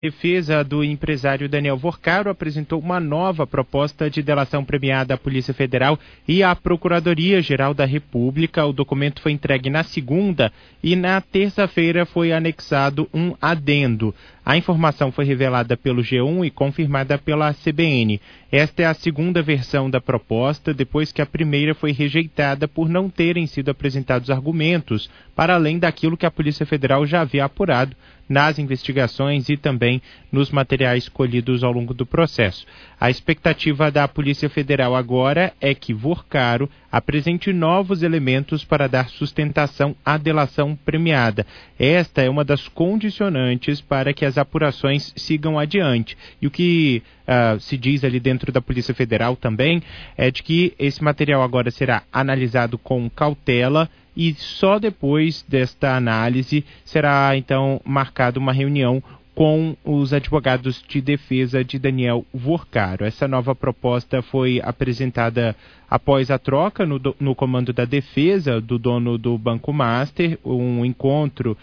Defesa do empresário Daniel Vorcaro apresentou uma nova proposta de delação premiada à Polícia Federal e à Procuradoria-Geral da República. O documento foi entregue na segunda e na terça-feira foi anexado um adendo. A informação foi revelada pelo G1 e confirmada pela CBN. Esta é a segunda versão da proposta, depois que a primeira foi rejeitada por não terem sido apresentados argumentos, para além daquilo que a Polícia Federal já havia apurado nas investigações e também nos materiais colhidos ao longo do processo. A expectativa da Polícia Federal agora é que Vorcaro apresente novos elementos para dar sustentação à delação premiada. Esta é uma das condicionantes para que as apurações sigam adiante. E o que se diz ali dentro da Polícia Federal também é de que esse material agora será analisado com cautela e só depois desta análise será então marcada uma reunião com os advogados de defesa de Daniel Vorcaro. Essa nova proposta foi apresentada após a troca no comando da defesa do dono do Banco Master, um encontro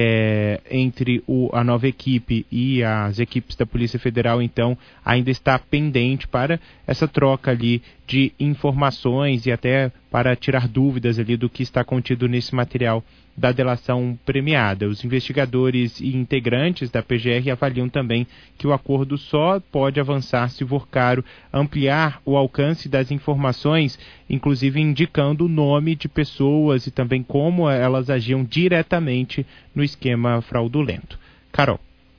entre a nova equipe e as equipes da Polícia Federal, então, ainda está pendente para essa troca ali de informações e até para tirar dúvidas ali do que está contido nesse material da delação premiada. Os investigadores e integrantes da PGR avaliam também que o acordo só pode avançar se Vorcaro ampliar o alcance das informações, inclusive indicando o nome de pessoas e também como elas agiam diretamente no esquema fraudulento. Carol.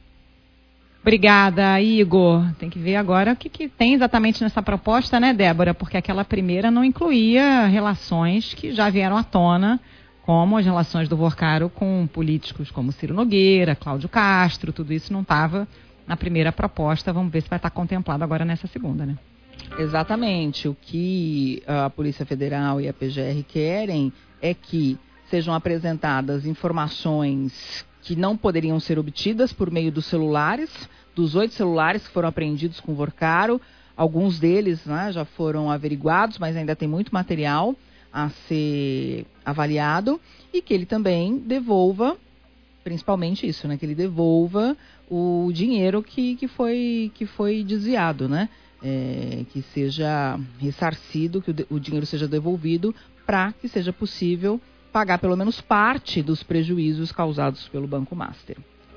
Obrigada, Igor. Tem que ver agora o que tem exatamente nessa proposta, né, Débora? Porque aquela primeira não incluía relações que já vieram à tona, como as relações do Vorcaro com políticos como Ciro Nogueira, Cláudio Castro, tudo isso não estava na primeira proposta. Vamos ver se vai estar contemplado agora nessa segunda, né? Exatamente. O que a Polícia Federal e a PGR querem é que sejam apresentadas informações que não poderiam ser obtidas por meio dos celulares, dos 8 celulares que foram apreendidos com Vorcaro. Alguns deles, né, já foram averiguados, mas ainda tem muito material a ser avaliado, e que ele também devolva, principalmente isso, né, que ele devolva o dinheiro que foi desviado, né, que seja ressarcido, que o dinheiro seja devolvido para que seja possível pagar pelo menos parte dos prejuízos causados pelo Banco Master.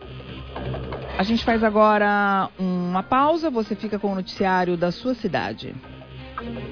A gente faz agora uma pausa, você fica com o noticiário da sua cidade.